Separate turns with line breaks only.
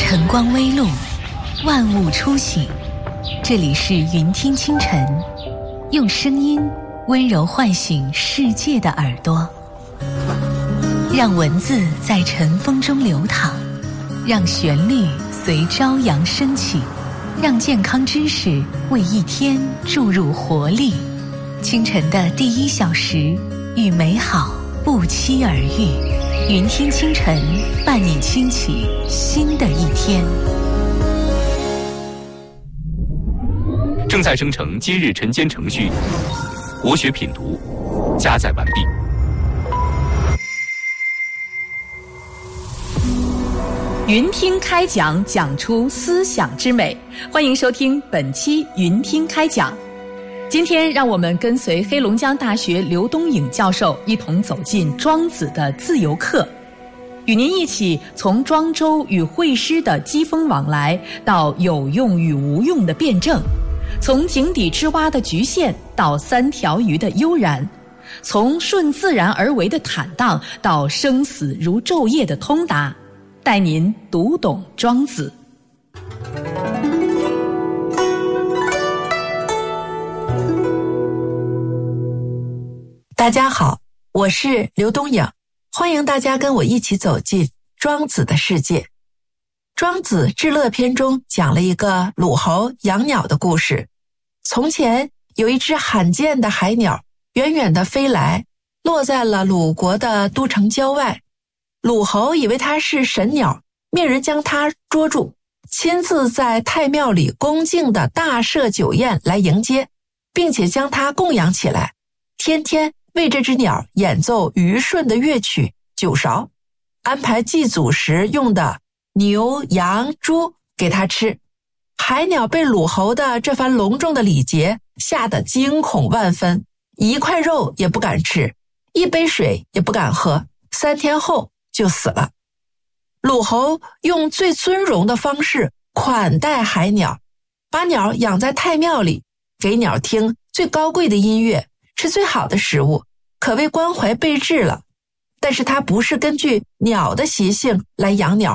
晨光微露，万物初醒。这里是云听清晨，用声音温柔唤醒世界的耳朵，让文字在晨风中流淌，让旋律随朝阳升起，让健康知识为一天注入活力。清晨的第1小时，与美好不期而遇。云听清晨，伴你轻启新的一天。
正在生成今日晨间程序，国学品读加载完毕。
云听开讲，讲出思想之美。欢迎收听本期云听开讲。今天让我们跟随黑龙江大学刘东颖教授一同走进庄子的自由课，与您一起从庄周与会师的机锋往来，到有用与无用的辩证，从井底之蛙的局限到3条鱼的悠然，从顺自然而为的坦荡到生死如昼夜的通达，带您读懂庄子。
大家好，我是刘东颖，欢迎大家跟我一起走进庄子的世界。庄子至乐篇中讲了一个鲁侯养鸟的故事。从前有一只罕见的海鸟远远地飞来，落在了鲁国的都城郊外。鲁侯以为它是神鸟，命人将它捉住，亲自在太庙里恭敬地大设酒宴来迎接，并且将它供养起来，天天为这只鸟演奏虞舜的乐曲酒勺，安排祭祖时用的牛、羊、猪给它吃。海鸟被鲁侯的这番隆重的礼节吓得惊恐万分，一块肉也不敢吃，一杯水也不敢喝，3天后就死了。鲁侯用最尊荣的方式款待海鸟，把鸟养在太庙里，给鸟听最高贵的音乐，吃最好的食物，可谓关怀备至了。但是他不是根据鸟的习性来养鸟，